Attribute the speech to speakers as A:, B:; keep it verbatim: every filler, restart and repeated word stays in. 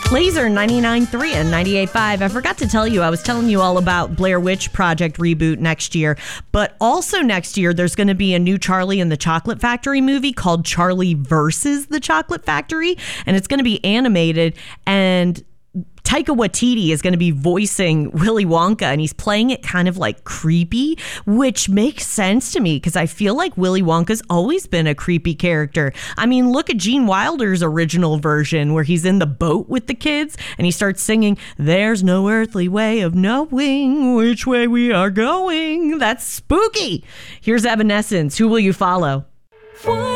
A: Laser ninety-nine point three and ninety-eight point five. I forgot to tell you, I was telling you all about Blair Witch Project reboot next year, but also next year there's going to be a new Charlie and the Chocolate Factory movie called Charlie versus the Chocolate Factory, and it's going to be animated, and Taika Waititi is going to be voicing Willy Wonka, and he's playing it kind of like creepy, which makes sense to me because I feel like Willy Wonka's always been a creepy character. I mean, look at Gene Wilder's original version where he's in the boat with the kids and he starts singing, "There's no earthly way of knowing which way we are going." That's spooky. Here's Evanescence. Who will you follow?